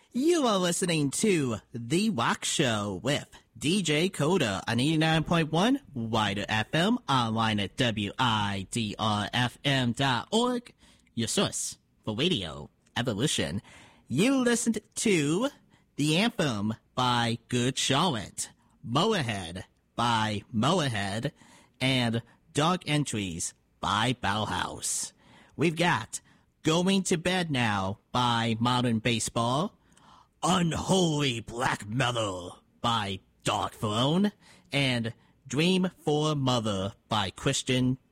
You are listening to The Rock Show with DJ Coda on 89.1 Wider FM, online at WIDRFM.org, your source for radio evolution. You listened to The Anthem by Good Charlotte, Moorhead by Moorhead, and Dark Entries by Bauhaus. We've got Going to Bed Now by Modern Baseball, Unholy Black Metal by Dark Throne, and Dream for Mother by Christian